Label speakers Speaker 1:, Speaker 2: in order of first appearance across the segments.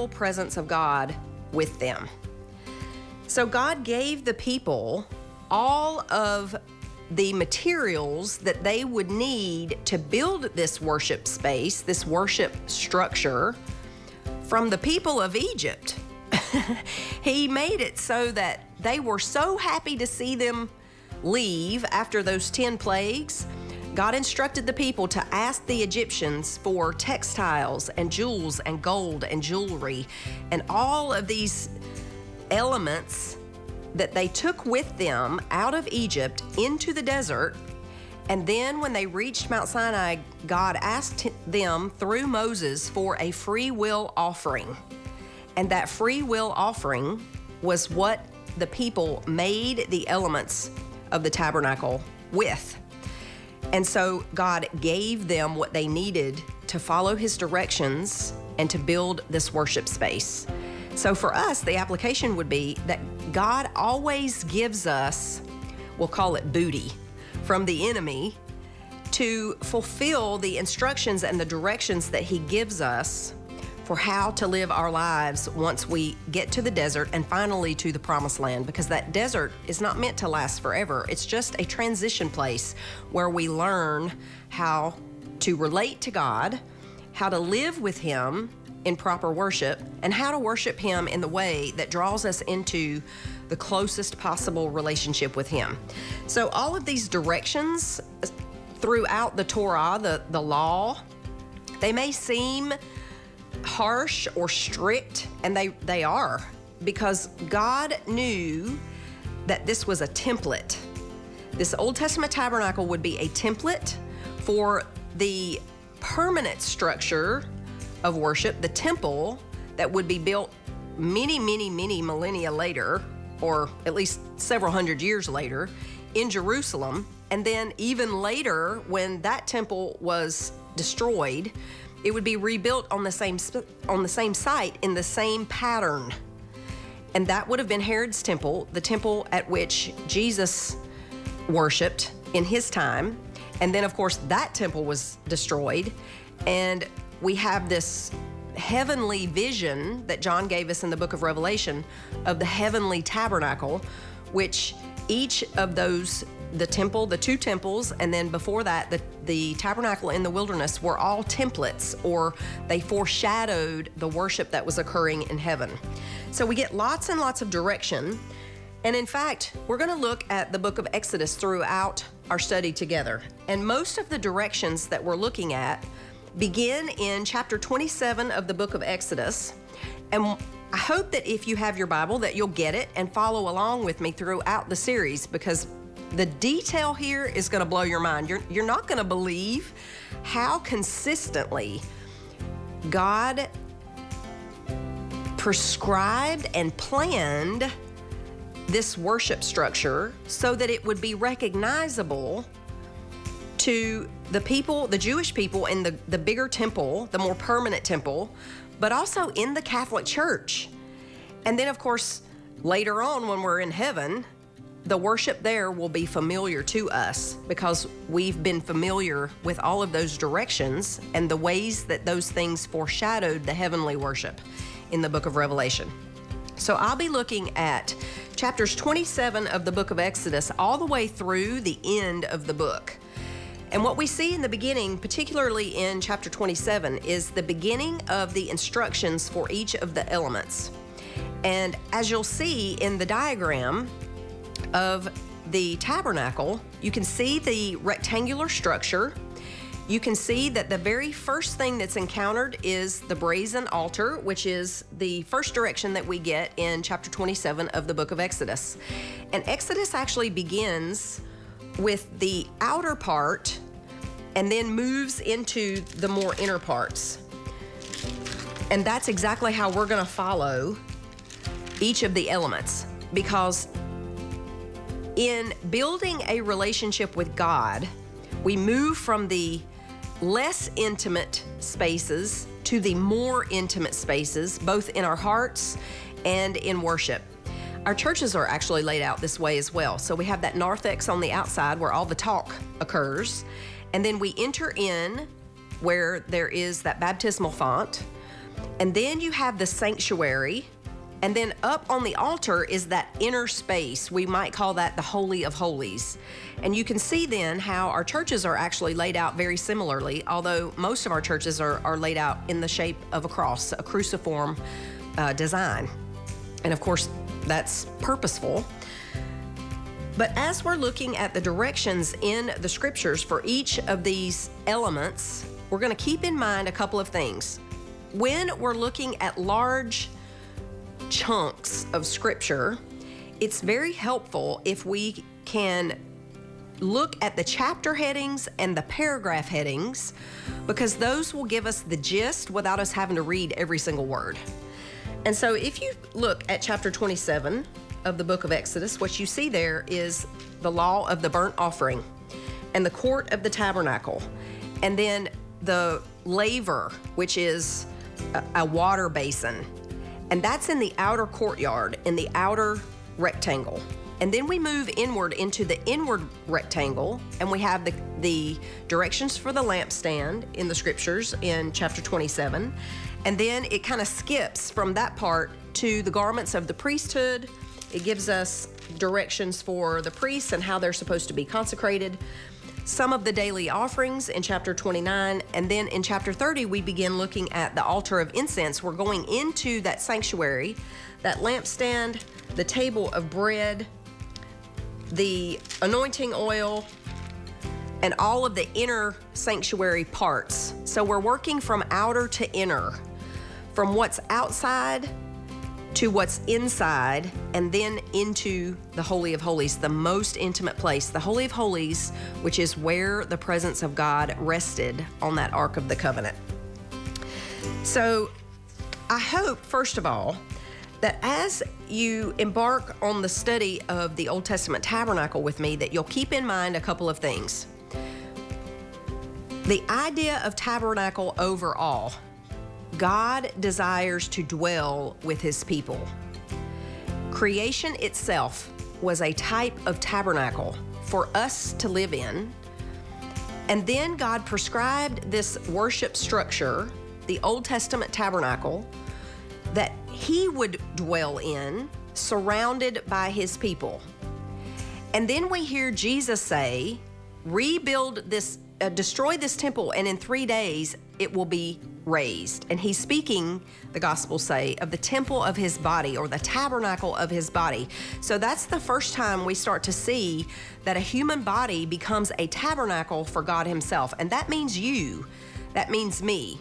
Speaker 1: real presence of God with them. So God gave the people all of the materials that they would need to build this worship space, this worship structure, from the people of Egypt. He made it so that they were so happy to see them leave after those 10 plagues. God instructed the people to ask the Egyptians for textiles and jewels and gold and jewelry and all of these elements that they took with them out of Egypt into the desert. And then when they reached Mount Sinai, God asked them through Moses for a free will offering. And that free will offering was what the people made the elements of the tabernacle with. And so God gave them what they needed to follow his directions and to build this worship space. So for us, the application would be that God always gives us, we'll call it booty, from the enemy to fulfill the instructions and the directions that he gives us for how to live our lives once we get to the desert and finally to the promised land, because that desert is not meant to last forever. It's just a transition place where we learn how to relate to God, how to live with him in proper worship, and how to worship him in the way that draws us into the closest possible relationship with him. So all of these directions throughout the Torah, the law, they may seem harsh or strict, and they are, because God knew that this was a template. This Old Testament tabernacle would be a template for the permanent structure of worship, the temple that would be built many millennia later, or at least several hundred years later, in Jerusalem. And then even later, when that temple was destroyed, it would be rebuilt on the same site in the same pattern. And that would have been Herod's temple, the temple at which Jesus worshiped in his time. And then, of course, that temple was destroyed. And we have this heavenly vision that John gave us in the book of Revelation of the heavenly tabernacle, which each of those, the temple, the two temples, and then before that, the tabernacle in the wilderness, were all templates, or they foreshadowed the worship that was occurring in heaven. So we get lots and lots of direction. And in fact, we're going to look at the book of Exodus throughout our study together. And most of the directions that we're looking at begin in chapter 27 of the book of Exodus. And I hope that if you have your Bible that you'll get it and follow along with me throughout the series, because the detail here is going to blow your mind. You're not going to believe how consistently God prescribed and planned this worship structure so that it would be recognizable to the people, the Jewish people in the bigger temple, the more permanent temple, but also in the Catholic Church. And then, of course, later on when we're in heaven, the worship there will be familiar to us because we've been familiar with all of those directions and the ways that those things foreshadowed the heavenly worship in the book of Revelation. So I'll be looking at chapters 27 of the book of Exodus all the way through the end of the book. And what we see in the beginning, particularly in chapter 27, is the beginning of the instructions for each of the elements. And as you'll see in the diagram of the tabernacle, you can see the rectangular structure. You can see that the very first thing that's encountered is the brazen altar, which is the first direction that we get in chapter 27 of the book of Exodus. And Exodus actually begins with the outer part and then moves into the more inner parts. And that's exactly how we're going to follow each of the elements, because in building a relationship with God, we move from the less intimate spaces to the more intimate spaces, both in our hearts and in worship. Our churches are actually laid out this way as well. So we have that narthex on the outside where all the talk occurs. And then we enter in where there is that baptismal font. And then you have the sanctuary. And then up on the altar is that inner space. We might call that the Holy of Holies. And you can see then how our churches are actually laid out very similarly, although most of our churches are laid out in the shape of a cross, a cruciform design. And of course, that's purposeful. But as we're looking at the directions in the scriptures for each of these elements, we're going to keep in mind a couple of things. When we're looking at large chunks of scripture, it's very helpful if we can look at the chapter headings and the paragraph headings, because those will give us the gist without us having to read every single word. And so if you look at chapter 27 of the book of Exodus, what you see there is the law of the burnt offering and the court of the tabernacle, and then the laver, which is a water basin. And that's in the outer courtyard, in the outer rectangle. And then we move inward into the inward rectangle, and we have the directions for the lampstand in the scriptures in chapter 27. And then it kind of skips from that part to the garments of the priesthood. It gives us directions for the priests and how they're supposed to be consecrated. Some of the daily offerings in chapter 29, and then in chapter 30, we begin looking at the altar of incense. We're going into that sanctuary, that lampstand, the table of bread, the anointing oil, and all of the inner sanctuary parts. So we're working from outer to inner, from what's outside to what's inside, and then into the Holy of Holies, the most intimate place, the Holy of Holies, which is where the presence of God rested on that Ark of the Covenant. So I hope, first of all, that as you embark on the study of the Old Testament tabernacle with me, that you'll keep in mind a couple of things. The idea of tabernacle overall, God desires to dwell with his people. Creation itself was a type of tabernacle for us to live in. And then God prescribed this worship structure, the Old Testament tabernacle, that he would dwell in, surrounded by his people. And then we hear Jesus say, rebuild this, destroy this temple, and in 3 days it will be raised. And he's speaking, the Gospels say, of the temple of his body, or the tabernacle of his body. So that's the first time we start to see that a human body becomes a tabernacle for God himself. And that means you, that means me.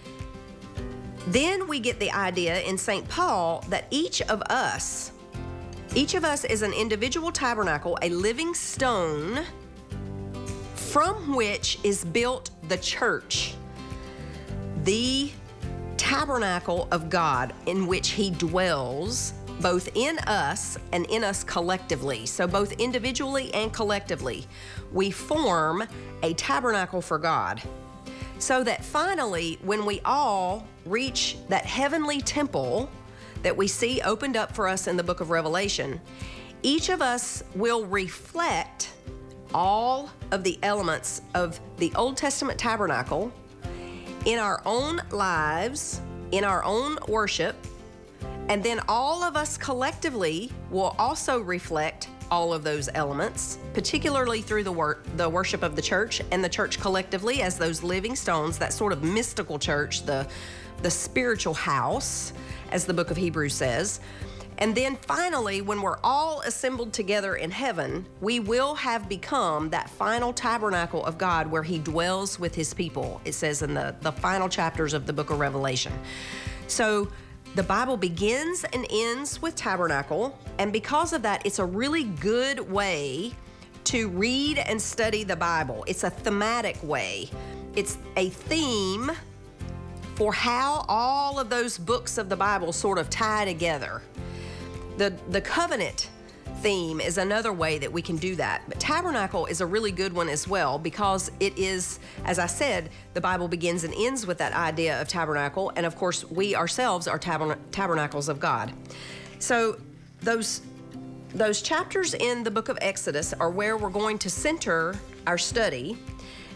Speaker 1: Then we get the idea in St. Paul that each of us is an individual tabernacle, a living stone from which is built the church, the tabernacle of God in which he dwells, both in us and in us collectively. So both individually and collectively, we form a tabernacle for God. So that finally, when we all reach that heavenly temple that we see opened up for us in the book of Revelation, each of us will reflect all of the elements of the Old Testament tabernacle in our own lives, in our own worship, and then all of us collectively will also reflect all of those elements, particularly through the worship of the church and the church collectively as those living stones, that sort of mystical church, the spiritual house, as the book of Hebrews says. And then finally, when we're all assembled together in heaven, we will have become that final tabernacle of God where he dwells with his people, it says in the final chapters of the book of Revelation. So the Bible begins and ends with tabernacle, and because of that, it's a really good way to read and study the Bible. It's a thematic way. It's a theme for how all of those books of the Bible sort of tie together. The covenant theme is another way that we can do that. But tabernacle is a really good one as well, because it is, as I said, the Bible begins and ends with that idea of tabernacle. And of course, we ourselves are tabernacles of God. So those chapters in the book of Exodus are where we're going to center our study.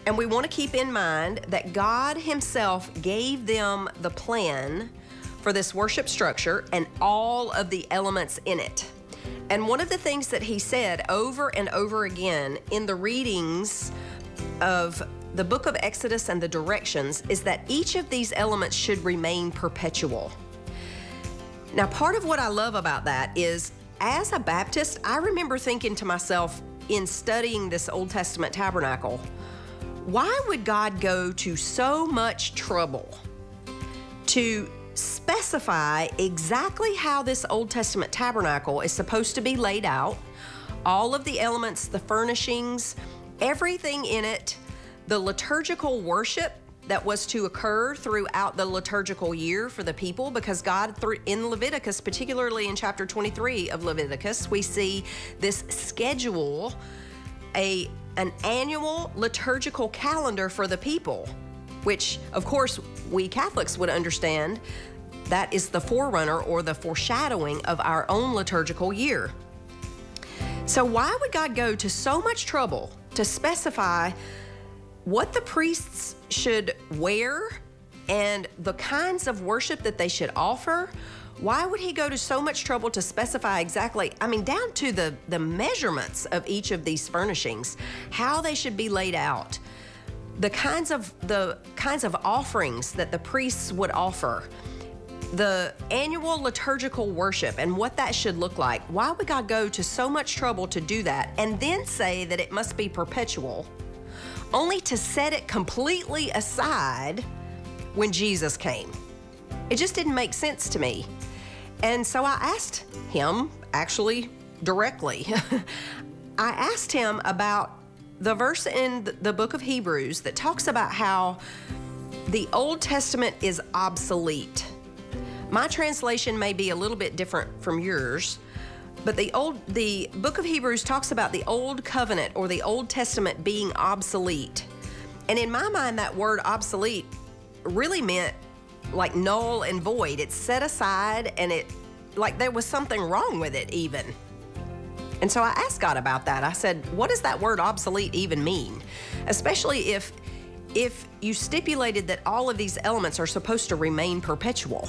Speaker 1: And we want to keep in mind that God Himself gave them the plan for this worship structure and all of the elements in it. And one of the things that He said over and over again in the readings of the book of Exodus and the directions is that each of these elements should remain perpetual. Now, part of what I love about that is, as a Baptist, I remember thinking to myself in studying this Old Testament tabernacle, why would God go to so much trouble to specify exactly how this Old Testament tabernacle is supposed to be laid out, all of the elements, the furnishings, everything in it, the liturgical worship that was to occur throughout the liturgical year for the people, because God, in Leviticus, particularly in chapter 23 of Leviticus, we see this schedule, an annual liturgical calendar for the people, which, of course, we Catholics would understand that is the forerunner or the foreshadowing of our own liturgical year. So why would God go to so much trouble to specify what the priests should wear and the kinds of worship that they should offer? Why would He go to so much trouble to specify exactly, down to the measurements of each of these furnishings, how they should be laid out, the kinds of offerings that the priests would offer, the annual liturgical worship and what that should look like? Why would God go to so much trouble to do that and then say that it must be perpetual, only to set it completely aside when Jesus came? It just didn't make sense to me. And so I asked Him, actually directly, I asked Him about the verse in the book of Hebrews that talks about how the Old Testament is obsolete. My translation may be a little bit different from yours, but the book of Hebrews talks about the Old Covenant or the Old Testament being obsolete. And in my mind, that word obsolete really meant like null and void. It's set aside, and it like there was something wrong with it even. And so I asked God about that. I said, what does that word obsolete even mean? Especially if you stipulated that all of these elements are supposed to remain perpetual.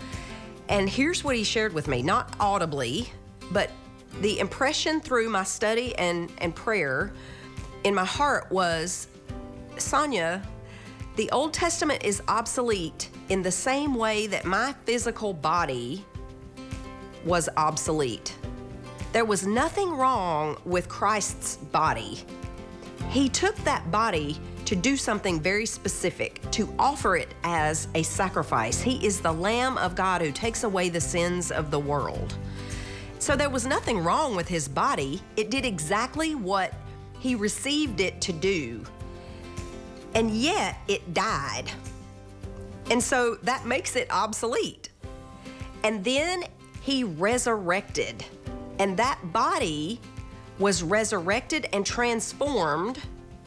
Speaker 1: And here's what He shared with me, not audibly, but the impression through my study and prayer in my heart was, Sonia, the Old Testament is obsolete in the same way that my physical body was obsolete. There was nothing wrong with Christ's body. He took that body to do something very specific, to offer it as a sacrifice. He is the Lamb of God who takes away the sins of the world. So there was nothing wrong with His body. It did exactly what He received it to do. And yet it died. And so that makes it obsolete. And then He resurrected. And that body was resurrected and transformed,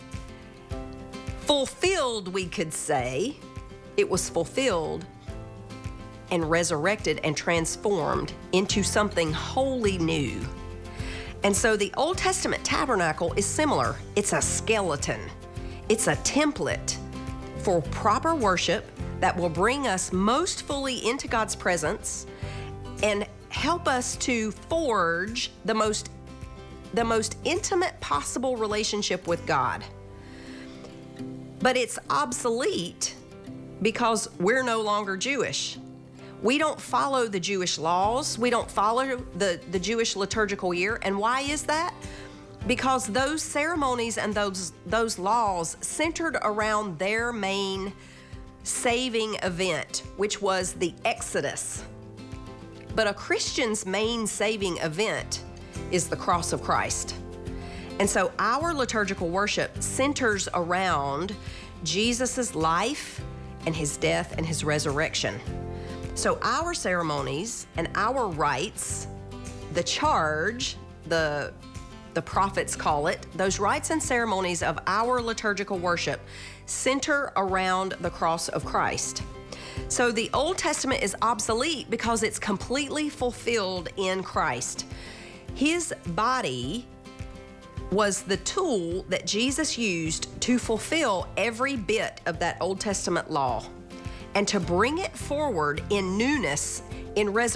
Speaker 1: fulfilled, we could say. It was fulfilled and resurrected and transformed into something wholly new. And so the Old Testament tabernacle is similar. It's a skeleton. It's a template for proper worship that will bring us most fully into God's presence and help us to forge the most intimate possible relationship with God. But it's obsolete because we're no longer Jewish. We don't follow the Jewish laws. We don't follow the Jewish liturgical year. And why is that? Because those ceremonies and those laws centered around their main saving event, which was the Exodus. But a Christian's main saving event is the cross of Christ. And so our liturgical worship centers around Jesus's life and His death and His resurrection. So our ceremonies and our rites, the charge, the prophets call it, those rites and ceremonies of our liturgical worship center around the cross of Christ. So the Old Testament is obsolete because it's completely fulfilled in Christ. His body was the tool that Jesus used to fulfill every bit of that Old Testament law and to bring it forward in newness, in resurrection.